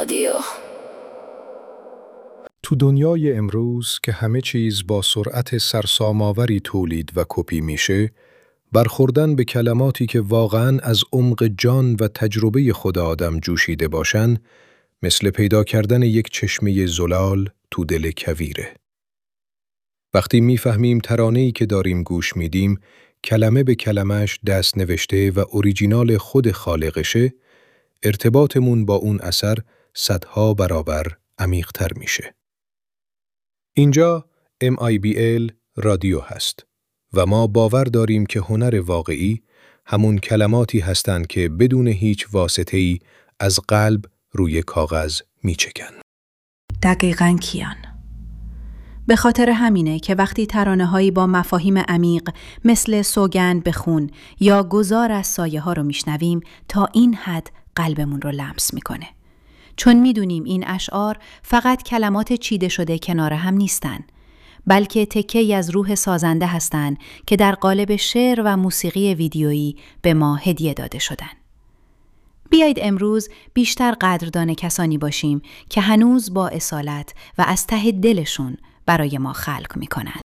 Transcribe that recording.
رادیو. تو دنیای امروز که همه چیز با سرعت سرسام‌آوری تولید و کپی میشه، برخوردن به کلماتی که واقعاً از عمق جان و تجربه خود آدم جوشیده باشن، مثل پیدا کردن یک چشمه زلال تو دل کویره. وقتی میفهمیم ترانه‌ای که داریم گوش میدیم، کلمه به کلمش دست نوشته و اوریجینال خود خالقشه، ارتباطمون با اون اثر صدها برابر عمیق‌تر میشه. اینجا MIBL رادیو هست و ما باور داریم که هنر واقعی همون کلماتی هستند که بدون هیچ واسطه‌ای از قلب روی کاغذ میچکن. دقیقاً کیان. به خاطر همینه که وقتی ترانه‌هایی با مفاهیم عمیق مثل سوگند به خون یا گذار از سایه ها رو میشنویم تا این حد قلبمون رو لمس میکنه. چون میدونیم این اشعار فقط کلمات چیده شده کنار هم نیستن، بلکه تکه‌ای از روح سازنده هستن که در قالب شعر و موسیقی ویدیویی به ما هدیه داده شدن. بیایید امروز بیشتر قدردان کسانی باشیم که هنوز با اصالت و از ته دلشون برای ما خلق میکنن.